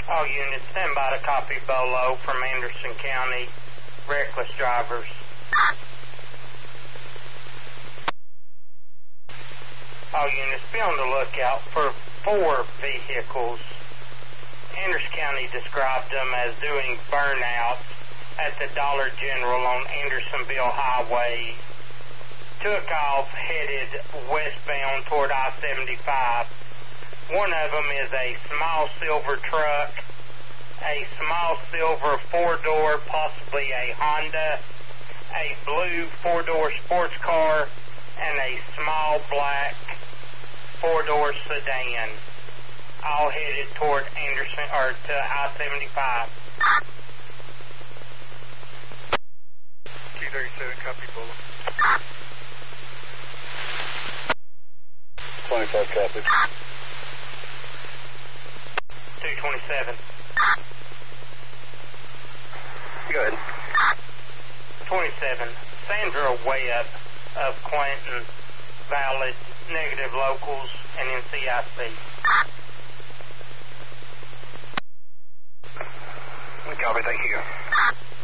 All units, stand by to copy Bolo from Anderson County. Reckless drivers. All units, be on the lookout for 4 vehicles. Anderson County described them as doing burnouts at the Dollar General on Andersonville Highway. Took off headed westbound toward I-75. One of them is a small silver truck, a small silver 4-door, possibly a Honda, a blue 4-door sports car, and a small black 4-door sedan, all headed toward Anderson or to I-75. 237, copy, Bolo. 25, copy. 227. Go ahead. 27. Sandra Webb of Clinton, valid, negative locals, and NCIC. Copy, thank you.